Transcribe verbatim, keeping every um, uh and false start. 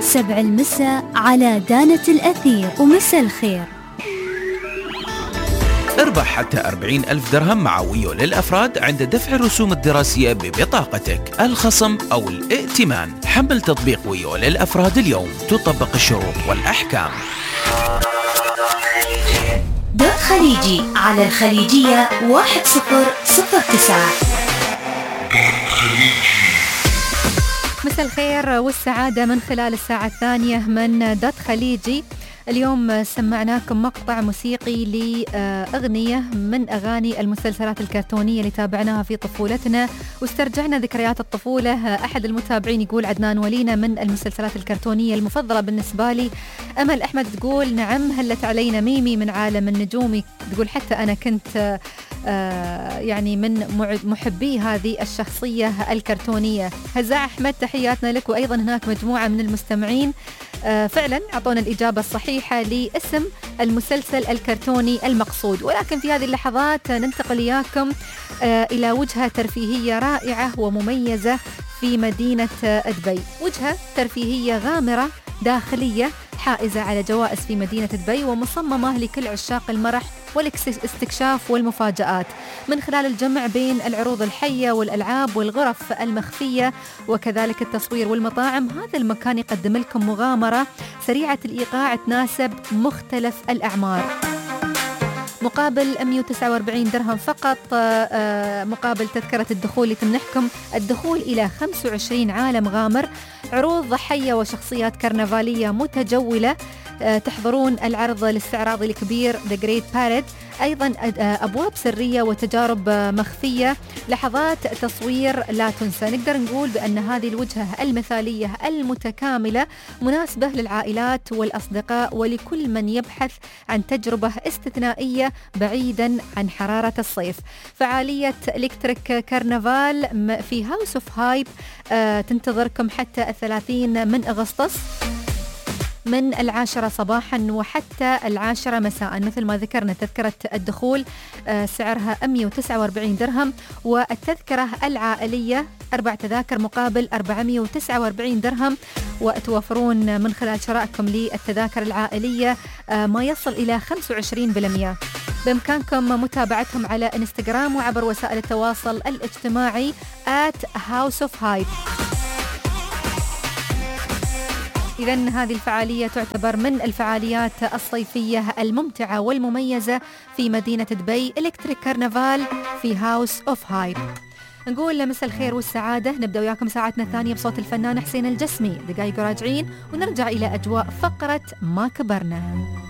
سبع المساء على دانة الأثير. ومساء الخير. اربح حتى أربعين ألف درهم مع ويو للأفراد عند دفع الرسوم الدراسية ببطاقتك، الخصم أو الائتمان. حمل تطبيق ويو للأفراد اليوم، تطبق الشروط والأحكام. دوت خليجي على الخليجية واحد صفر صفر تسعة. مساء الخير والسعادة من خلال الساعة الثانية من دوت خليجي. اليوم سمعناكم مقطع موسيقي لأغنية من أغاني المسلسلات الكرتونية اللي تابعناها في طفولتنا واسترجعنا ذكريات الطفولة. أحد المتابعين يقول عدنان ولينا من المسلسلات الكرتونية المفضلة بالنسبة لي. أمل أحمد تقول نعم هلت علينا ميمي من عالم النجوم. تقول حتى أنا كنت آه يعني من محبي هذه الشخصية الكرتونية. هزاع أحمد تحياتنا لك. وأيضا هناك مجموعة من المستمعين آه فعلا أعطونا الإجابة الصحيحة لاسم المسلسل الكرتوني المقصود. ولكن في هذه اللحظات ننتقل إياكم آه إلى وجهة ترفيهية رائعة ومميزة في مدينة دبي. وجهة ترفيهية غامرة داخلية حائزة على جوائز في مدينة دبي ومصممة لكل عشاق المرح والاستكشاف والمفاجآت من خلال الجمع بين العروض الحية والألعاب والغرف المخفية وكذلك التصوير والمطاعم. هذا المكان يقدم لكم مغامرة سريعة الإيقاع تناسب مختلف الأعمار. مقابل مئة وتسعة وأربعين درهم فقط مقابل تذكرة الدخول اللي تمنحكم الدخول إلى خمسة وعشرين عالم غامر، عروض حية وشخصيات كرنفالية متجولة. تحضرون العرض الاستعراضي الكبير The Great Parade، أيضا أبواب سرية وتجارب مخفية، لحظات تصوير لا تنسى. نقدر نقول بأن هذه الوجهة المثالية المتكاملة مناسبة للعائلات والأصدقاء ولكل من يبحث عن تجربة استثنائية بعيدا عن حرارة الصيف. فعالية إلكتريك كارنفال في هاوس اوف هايب تنتظركم حتى الثلاثين من أغسطس من العاشرة صباحا وحتى العاشرة مساء. مثل ما ذكرنا تذكرة الدخول سعرها مئة وتسعة وأربعين درهم، والتذكرة العائلية أربع تذاكر مقابل أربعمئة وتسعة وأربعين درهم، وتوفرون من خلال شرائكم للتذاكر العائلية ما يصل إلى خمسة وعشرين بالمئة. بإمكانكم متابعتهم على إنستغرام وعبر وسائل التواصل الاجتماعي آت هاوس اوف هايب. إذن هذه الفعالية تعتبر من الفعاليات الصيفية الممتعة والمميزة في مدينة دبي، إلكتريك كارنفال في هاوس اوف هايب. نقول مساء الخير والسعادة. نبدأ وياكم ساعتنا الثانية بصوت الفنان حسين الجسمي. دقائق راجعين ونرجع إلى أجواء فقرة ما كبرنا.